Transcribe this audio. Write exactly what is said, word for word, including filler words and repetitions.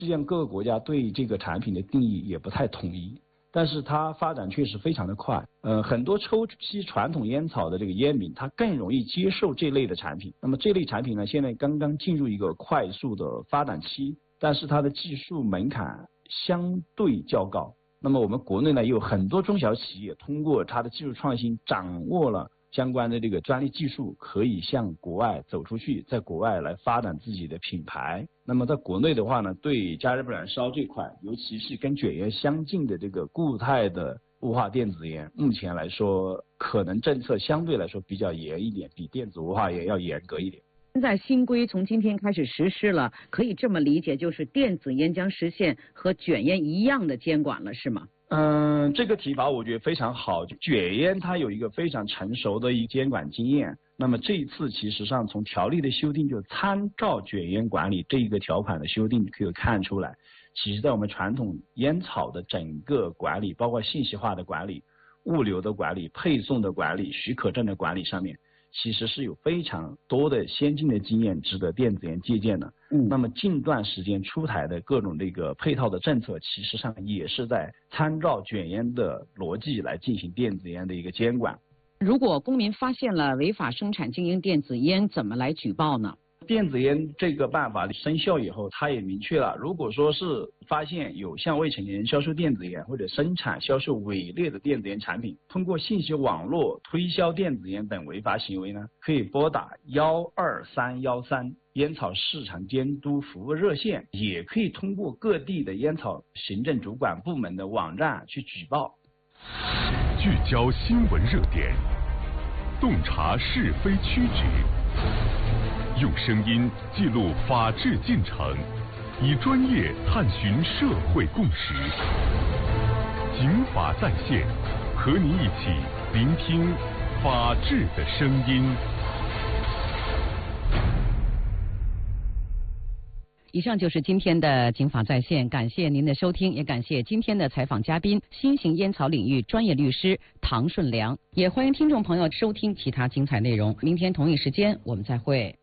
实际上各个国家对这个产品的定义也不太统一，但是它发展确实非常的快。呃，很多抽吸传统烟草的这个烟民，他更容易接受这类的产品。那么这类产品呢，现在刚刚进入一个快速的发展期，但是它的技术门槛相对较高。那么我们国内呢，也有很多中小企业通过它的技术创新，掌握了相关的这个专利技术，可以向国外走出去，在国外来发展自己的品牌。那么在国内的话呢，对加热不燃烧这块，尤其是跟卷烟相近的这个固态的雾化电子烟，目前来说可能政策相对来说比较严一点，比电子雾化烟要严格一点。 现在新规从今天开始实施了，可以这么理解，就是电子烟将实现和卷烟一样的监管了，是吗？ 嗯，这个提法我觉得非常好。卷烟它有一个非常成熟的一个监管经验，那么这一次其实上从条例的修订，就参照卷烟管理这一个条款的修订，可以看出来，其实在我们传统烟草的整个管理，包括信息化的管理、物流的管理、配送的管理、许可证的管理上面，其实是有非常多的先进的经验值得电子烟借鉴的。嗯，那么近段时间出台的各种这个配套的政策，其实上也是在参照卷烟的逻辑来进行电子烟的一个监管。 如果公民发现了违法生产经营电子烟，怎么来举报呢？ 电子烟这个办法生效以后，它也明确了，如果说是发现有向未成年人销售电子烟或者生产销售伪劣的电子烟产品，通过信息网络推销电子烟等违法行为呢，可以拨打幺二三幺三烟草市场监督服务热线，也可以通过各地的烟草行政主管部门的网站去举报。 聚焦新闻热点，洞察是非曲直，用声音记录法治进程，以专业探寻社会共识。警法在线，和你一起聆听法治的声音。 以上就是今天的警法在线，感谢您的收听，也感谢今天的采访嘉宾，新型烟草领域专业律师唐顺良。也欢迎听众朋友收听其他精彩内容。明天同一时间我们再会。